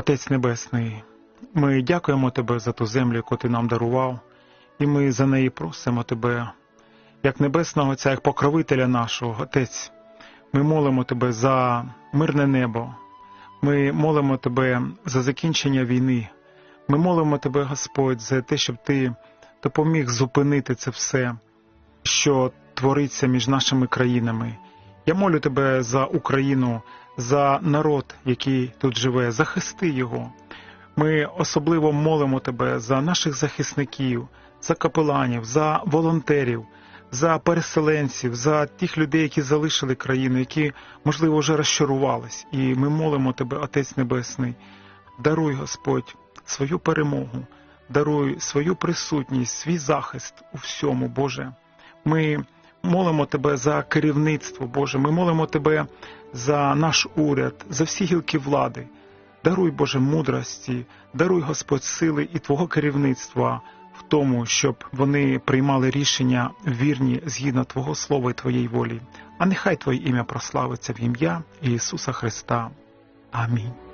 Отець Небесний, ми дякуємо Тебе за ту землю, яку Ти нам дарував, і ми за неї просимо Тебе, як Небесного Отця, як покровителя нашого. Отець, ми молимо Тебе за мирне небо, ми молимо Тебе за закінчення війни, ми молимо Тебе, Господь, за те, щоб Ти допоміг зупинити це все, що твориться між нашими країнами. Я молю Тебе за Україну, за народ, який тут живе, захисти його. Ми особливо молимо Тебе за наших захисників, за капеланів, за волонтерів, за переселенців, за тих людей, які залишили країну, які, можливо, вже розчарувались. І ми молимо Тебе, Отець Небесний, даруй, Господь, свою перемогу, даруй свою присутність, свій захист у всьому, Боже. Ми молимо Тебе за керівництво, Боже, ми молимо Тебе за наш уряд, за всі гілки влади. Даруй, Боже, мудрості, даруй, Господь, сили і Твого керівництва в тому, щоб вони приймали рішення вірні згідно Твого Слова і Твоєї волі. А нехай Твоє ім'я прославиться в ім'я Ісуса Христа. Амінь.